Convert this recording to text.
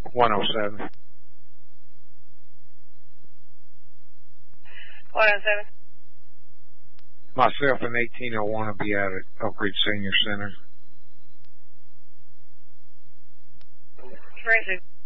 107. 107. Myself and 1801 will be out at Oak Ridge Senior Center. Tracy.